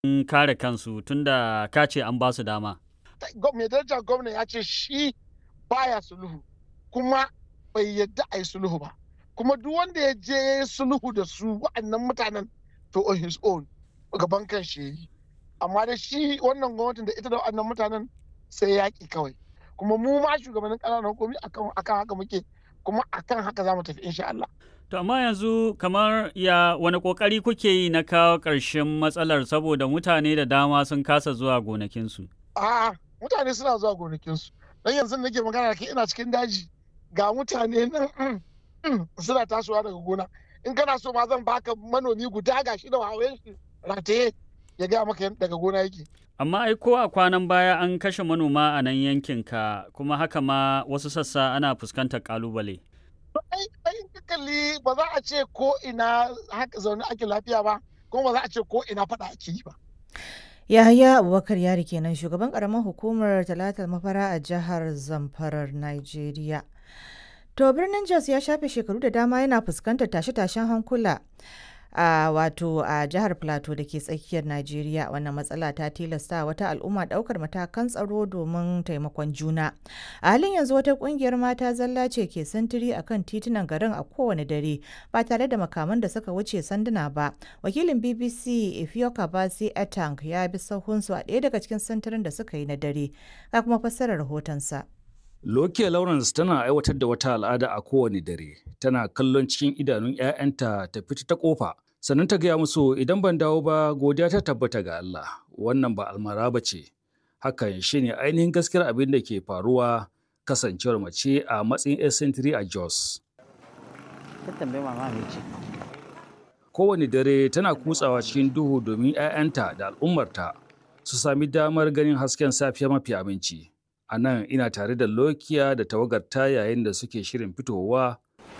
kare kansu tunda ka ce an ba su dama. Mai darajar gwamna ya ce shi baya sulhu kuma bai yadda a yi sulhu ba. Kuma duk wanda ya je sulhu da su wa'annan mutanen to on his own gaban kan shi yi. Amma da shi wannan gwamnatin da ita da wa'annan mutanen sai yaƙi kawai. Kuma mu ma shugabannin ƙananan hukumi akan haka muke kuma akan haka za mu tafi insha Allah. To amma yanzu kamar wani ƙoƙari kuke yi na kawo ƙarshen matsalar saboda mutane da dama sun kasa zuwa gonakinsu? A'a, mutane suna zuwa gonakinsu. Dan yanzu nake magana da kai ina cikin daji ga mutane nan suna tasowa daga gona. In kana so ma zan baka manomi guda gashi da wawayen shi rataye ya gaya maka daga gona yake. Amma ai ko a kwanan baya an kashe manoma a nan yankinka kuma haka ma wasu sassa ana fuskantar ƙalubale. Ai kalli ba za a ce ko ina haka zaune ake lafiya ba kuma ba za a ce ko ina faɗa ake yi ba. Yahaya Abubakar Yari kenan shugaban karamar hukumar Talatal Mafara a jihar Zamfarar Najeriya. To birnin Jos ya shafe shekaru da dama yana fuskantar tashe-tashen hankula a jihar Plateau da ke tsakiyar Najeriya. Wannan matsala ta tilasta wata al'umma daukar matakan tsaro domin taimakon juna. A halin yanzu wata kungiyar mata zalla ce ke sintiri akan titunan garin a kowane dare ba tare da makaman da suka wuce sanduna ba. Wakilin BBC Ifyoka Basi Etang ya bi sahunsu a ɗaya daga cikin sintirin da suka yi na dare. Ga kuma fassarar rahotonsa. Lokiya Lawrence tana aiwatar da wata al'ada a kowane dare. Tana kallon cikin idanun 'ya'yanta ta fita ta kofa. Sannan ta gaya musu idan ban dawo ba godiya ta tabbata ga Allah. Wannan ba almara ba ce. Hakan shine ainihin gaskiyar abin da ke faruwa kasancewar mace a matsayin 'yar sentiri a Jos. Kowane dare tana kutsawa cikin duhu domin 'ya'yanta da al'ummarta su sami damar ganin hasken safiya mafi aminci. A nan ina tare da Lokiya da tawagarta yayin da suke shirin fitowa.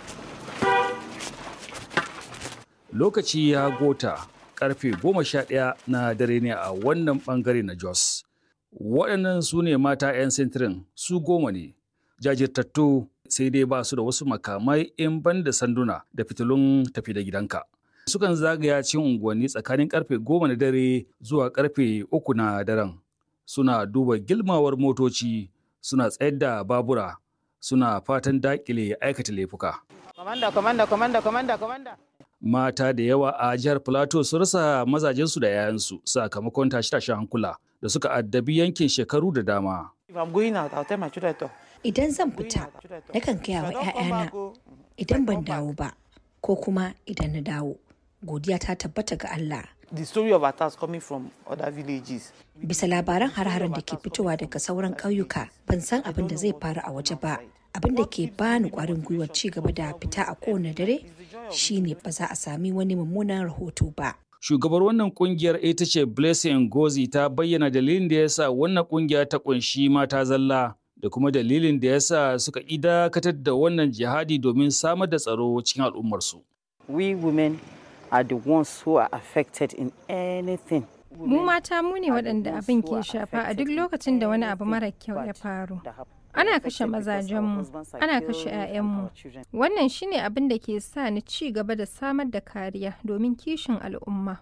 Lokaci ya gota karfe 11 na dare ne a wannan bangare na Jos. Waɗannan su ne mata 'yan sintirin su 10 ne. Jajirtattu sai dai ba su da wasu makamai in ban da sanduna da fitilun tafi da gidanka. Sukan zagaya cikin unguwanni tsakanin karfe 10 na dare zuwa karfe 3 na daren. Suna duba gilmawar motoci, suna tsayar da babura, suna fatan dakile aikata laifuka. Mata da yawa a jihar Plateau sun rasa mazajensu da 'ya'yansu sakamakon tashe-tashen hankula da suka addabi yankin shekaru da dama. Idan zan fita, nakan gaya wa 'ya'yana idan ban dawo ba, ko kuma idan na dawo, godiya ta tabbata ga Allah. The story of attacks coming from other villages. Bisa labaran har-haren da ke fitowa daga sauran ƙauyuka, ban san abin da zai faru a waje ba. Abin da ke bani ƙwarin gwiwar ci gaba da fita a kowane dare shine ba za a sami wani mummunan rahoto ba. Shugabar wannan kungiyar ita ce Blessing Ngozi ta bayyana dalilin da yasa wannan kungiya ta kunshi mata zalla da kuma dalilin da yasa suka dakatar da wannan jihadi domin samar da tsaro cikin al'ummarsu. We women are the ones who are affected in anything. Mu mata mu ne waɗanda abin ke shafa a duk lokacin da wani abu mara kyau ya faru. Ana kashe mazajenmu, ana kashe 'ya'yanmu. Wannan shine abin da ke sa ni ci gaba da samar da kariya domin kishin al'umma.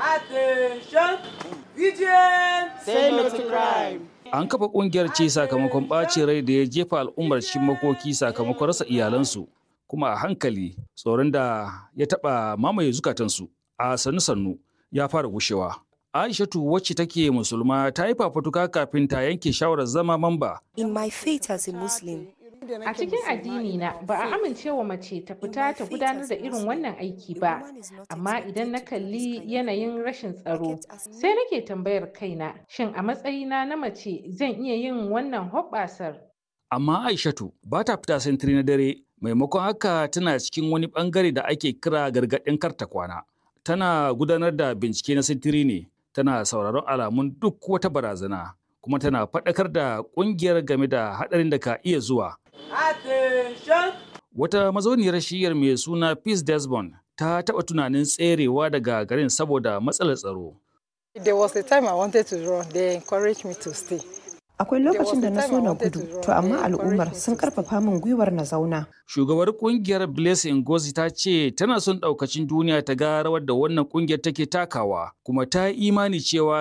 An kafa kungiyar ce sakamakon ɓacin rai da ya jefa al'ummar cikin makoki sakamakon rasa iyalansu. Kuma a hankali tsoron da ya taɓa mamaye zukatansu a sannu-sannu ya fara gushewa. Aishatu wacce take musulma ta yi fafutuka kafin ta yanke shawarar zama mamba. In my faith as a Muslim, a cikin addini na ba a amincewa mace ta fita ta gudanar da irin wannan aiki ba, amma idan na kalli yanayin rashin tsaro sai nake tambayar kaina shin a matsayina na mace zan iya yin wannan hoɓɓasar. Amma Aishatu ba ta fita sentiri na dare, maimakon haka tana cikin wani bangare da ake kira gargaɗin karta kwana. Tana gudanar da bincike na sentiri ne, tana sauraron alamun duk wata barazana, kuma tana faɗakar da ƙungiyar game da haɗarin da ka iya zuwa. Wata mazauniyar shiyar mai suna Peace Desmond ta taɓa tunanin tserewa daga garin saboda matsalar tsaro. There was a time I wanted to run, they encouraged me to stay. Akwai lokacin da na so na gudu, to amma al'ummar sun karfafa min gwiwar na zauna. Shugabar kungiyar Blaise Ngozi ta ce tana son daukacin duniya ta ga rawar da wannan kungiyar take takawa, kuma ta yi imani cewa